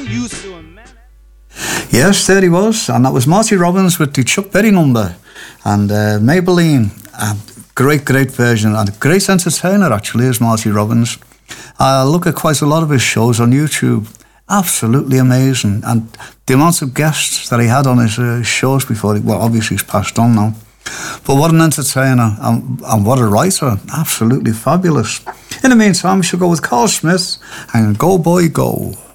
Yes, there he was, and that was Marty Robbins with the Chuck Berry number, and Maybelline, a great version, and a great entertainer actually is Marty Robbins. I look at quite a lot of his shows on YouTube, absolutely amazing, and the amount of guests that he had on his shows before, well obviously he's passed on now, but what an entertainer and what a writer, absolutely fabulous. In the meantime, we shall go with Carl Smith and Go Boy Go.